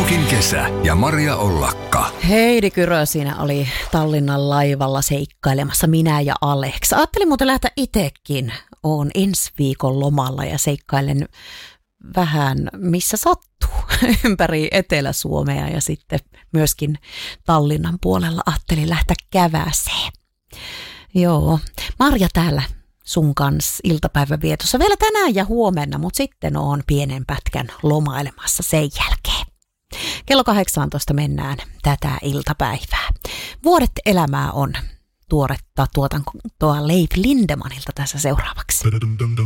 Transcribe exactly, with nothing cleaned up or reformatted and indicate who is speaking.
Speaker 1: Suomirokin kesä ja Maria Ollakka.
Speaker 2: Heidi Kyrö siinä oli Tallinnan laivalla seikkailemassa, minä ja Alex. Ajattelin muuten lähteä itsekin. Oon ensi viikon lomalla ja seikkailen vähän missä sattuu ympäri Etelä-Suomea ja sitten myöskin Tallinnan puolella ajattelin lähteä käväseen. Joo, Marja täällä sun kanssa iltapäivän vietossa vielä tänään ja huomenna, mutta sitten on pienen pätkän lomailemassa sen jälkeen. Kello kahdeksantoista mennään tätä iltapäivää. Vuodet elämää on tuoretta tuotantoa Leif Lindemanilta tässä seuraavaksi.